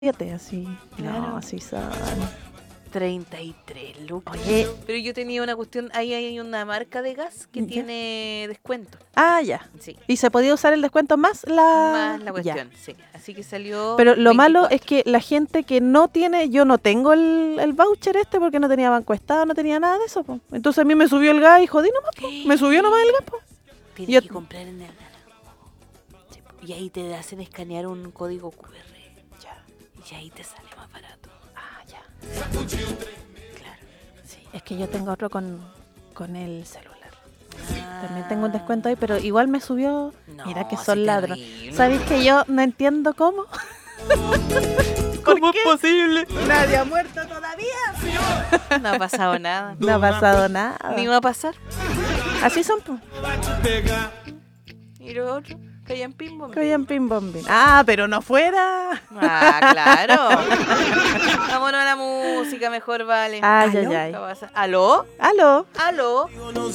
7 así. Claro. No, así son. 33 lucas. Oye. Pero yo tenía una cuestión, ahí hay una marca de gas que ¿Ya? tiene descuento. Ah, ya. Sí. Y se podía usar el descuento más la... Más la cuestión, sí. Así que salió. Pero lo malo 24. es que la gente que no tiene, yo no tengo el voucher porque no tenía banco estado, no tenía nada de eso, po. Entonces a mí me subió el gas y jodí nomás, po. Me subió nomás el gas, po. Tienes Yo- que comprar en el y ahí te hacen escanear un código QR. Ya. Y ahí te sale más barato. Ah, ya. Claro. Sí, es que yo tengo otro con el celular. Ah. También tengo un descuento ahí, pero igual me subió. No, Mira que sí, son ladrones. terrible. ¿Sabéis que yo no entiendo cómo? ¿Cómo es posible? Nadie ha muerto todavía. No ha pasado nada. No ha pasado nada. Ni va a pasar. Así son, pues. Y los otros, callan pimbo. Callan pim bom bim. Ah, pero no fuera. Ah, claro. Vámonos a la música, mejor vale. Ay, ¿Aló? ay, ay. ¿Qué pasa? ¿Aló? Aló. ¿Aló?